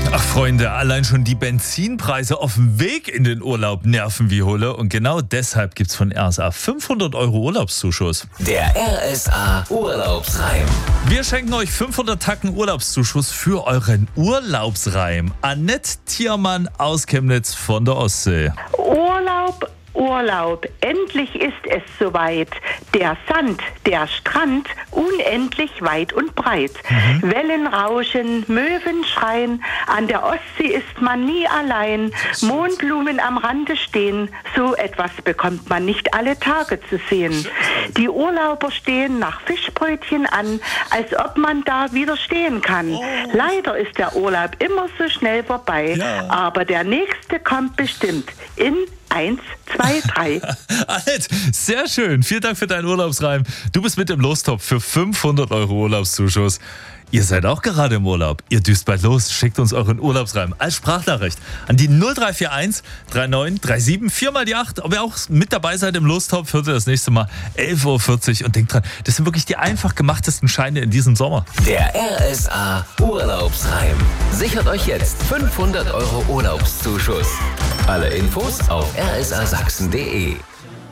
Ach Freunde, allein schon die Benzinpreise auf dem Weg in den Urlaub nerven wie Hulle. Und genau deshalb gibt's von RSA 500 € Urlaubszuschuss. Der RSA Urlaubsreim. Wir schenken euch 500 Tacken Urlaubszuschuss für euren Urlaubsreim. Annette Thiermann aus Chemnitz von der Ostsee. Urlaub, Urlaub, endlich ist es soweit. Der Sand, der Strand, unendlich weit und breit. Wellen rauschen, Möwen schreien, an der Ostsee ist man nie allein. Mondblumen am Rande stehen, so etwas bekommt man nicht alle Tage zu sehen. Die Urlauber stehen nach Fischbrötchen an, als ob man da widerstehen kann. Leider ist der Urlaub immer so schnell vorbei, aber der nächste kommt bestimmt in 1, 2, 3. Annette, sehr schön. Vielen Dank für deinen Urlaubsreim. Du bist mit im Lostopf für 500 € Urlaubszuschuss. Ihr seid auch gerade im Urlaub. Ihr düst bald los. Schickt uns euren Urlaubsreim als Sprachnachricht an die 0341 39 37 4 mal die 8. Ob ihr auch mit dabei seid im Lostopf, hört ihr das nächste Mal 11.40 Uhr. Und denkt dran, das sind wirklich die einfach gemachtesten Scheine in diesem Sommer. Der RSA Urlaubsreim. Sichert euch jetzt 500 € Urlaubszuschuss. Alle Infos auf rsasachsen.de.